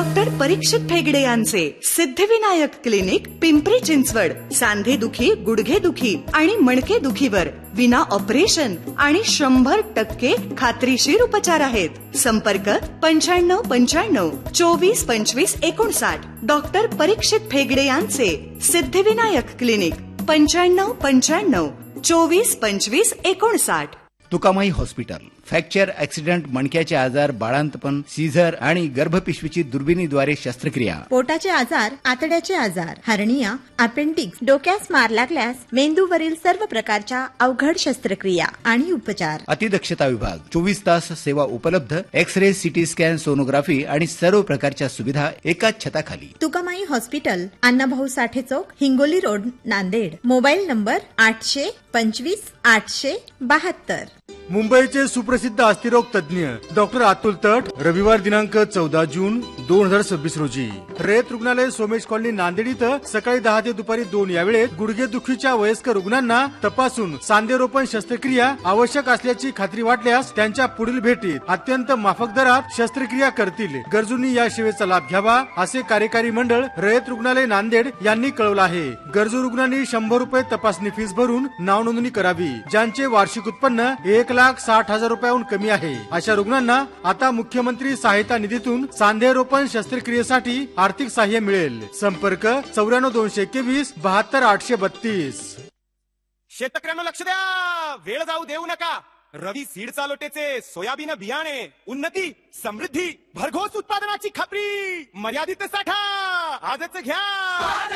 Doctor परीक्षित फेगडे यांचे Siddhivinayak clinic, Pimpri Chinchwad. सांधेदुखी, गुडघेदुखी आणि मणकेदुखीवर विना ऑपरेशन आणि 100% खात्रीशीर उपचार आहेत. संपर्क 9595 24 25 59. डॉक्टर परीक्षित फेगडे यांचे Siddhivinayak clinic, 9595 24 25 59. Tukamai hospital. Fracture, accident, मणक्याचे आजार, बाळांतपण, सीझर आणि गर्भपिशवीची दुर्बिणीद्वारे शस्त्रक्रिया. पोटाचे आजार, आतड्याचे आजार, हर्निया, अपेंडिक्स, डोक्यास मार लागल्यास मेंदूवरील सर्व प्रकारच्या अवघड शस्त्रक्रिया आणि उपचार. अतिदक्षता विभाग, 24 तास सेवा उपलब्ध. एक्स-रे, सिटी स्कॅन, सोनोग्राफी आणि सर्व प्रकारच्या सुविधा एकाच छताखाली. तुकामाई हॉस्पिटल, अण्णाभाऊ साठे चौक, Hingoli road, Nanded. Mobile number 825 872. मुंबईचे सुप्रसिद्ध अस्थिरोग तज्ञ डॉक्टर अतुल तट, रविवार दिनांक 14 जून 2026 रोजी रयत रुग्णालय, सोमेश कॉलनी, नांदेड इथं सकाळी 10 ते दुपारी 2 या वेळेत गुडघेदुखीच्या वयस्कर रुग्णांना तपासून सांधेरोपण शस्त्रक्रिया आवश्यक असल्याची खात्री वाटल्यास त्यांच्या पुढील भेटीत अत्यंत माफक दरात शस्त्रक्रिया करतील. गरजूंनी या सेवेचा लाभ घ्यावा असे कार्यकारी मंडळ रयत रुग्णालय नांदेड यांनी कळवलं आहे. गरजू रुग्णांनी 100 रुपये तपासणी फीस भरून नाव नोंदणी करावी. ज्यांचे वार्षिक उत्पन्न 1,60,000 रुपयाहून कमी आहे अशा रुग्णांना आता मुख्यमंत्री सहायता निधीतून सांधेरोपण शस्त्रक्रियेसाठी आर्थिक सहाय्य मिळेल. संपर्क 94 221 72 832. शेतकऱ्यांना लक्ष द्या, वेळ जाऊ देऊ नका. रवी सीड चालोटेचे सोयाबीन बियाणे, उन्नती, समृद्धी, भरघोस उत्पादनाची खात्री, मर्यादित साठा आजच घ्या.